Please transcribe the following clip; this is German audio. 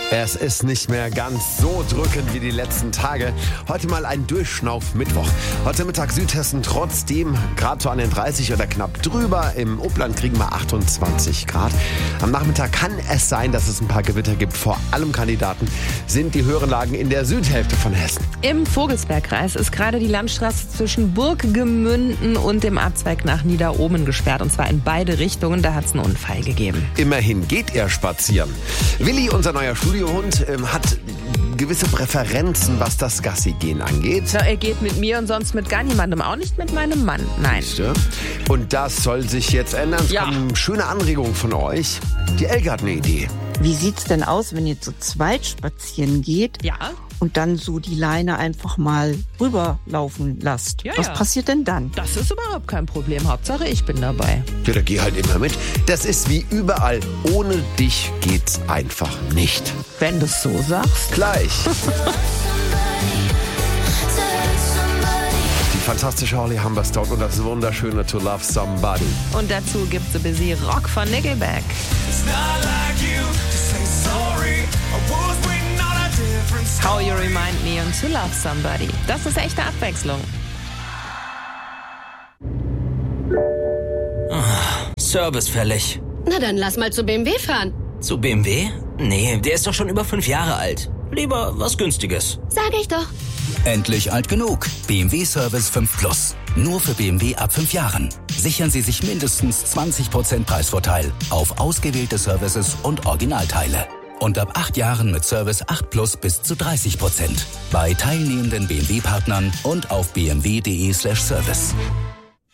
Es ist nicht mehr ganz so drückend wie die letzten Tage. Heute mal ein Durchschnauf-Mittwoch. Heute Mittag Südhessen trotzdem gerade so an den 30 oder knapp drüber. Im Upland kriegen wir 28 Grad. Am Nachmittag kann es sein, dass es ein paar Gewitter gibt. Vor allem Kandidaten sind die höheren Lagen in der Südhälfte von Hessen. Im Vogelsbergkreis ist gerade die Landstraße zwischen Burggemünden und dem Abzweig nach Niederohmen gesperrt. Und zwar in beide Richtungen. Da hat es einen Unfall gegeben. Immerhin geht er spazieren. Willi, unser neuer Studiohund, hat gewisse Präferenzen, was das Gassi-Gehen angeht. So, er geht mit mir und sonst mit gar niemandem, auch nicht mit meinem Mann. Nein. Und das soll sich jetzt ändern. Es Ja. kommen schöne Anregungen von euch. Die Elke hat eine Idee. Wie sieht's denn aus, wenn ihr zu zweit spazieren geht Ja. und dann so die Leine einfach mal rüberlaufen lasst? Ja, Was ja. passiert denn dann? Das ist überhaupt kein Problem. Hauptsache, ich bin dabei. Ja, da geh halt immer mit. Das ist wie überall. Ohne dich geht's einfach nicht. Wenn du es so sagst. Gleich. Die fantastische Holly Humberstone und das wunderschöne To Love Somebody. Und dazu gibt's ein bisschen Rock von Nickelback. How You Remind Me und To Love Somebody. Das ist echte Abwechslung. Service fällig. Na dann lass mal zu BMW fahren. Zu BMW? Nee, der ist doch schon über 5 Jahre alt. Lieber was Günstiges. Sag ich doch. Endlich alt genug. BMW Service 5 Plus. Nur für BMW ab 5 Jahren. Sichern Sie sich mindestens 20% Preisvorteil auf ausgewählte Services und Originalteile. Und ab 8 Jahren mit Service 8 Plus bis zu 30%. Bei teilnehmenden BMW-Partnern und auf bmw.de/service.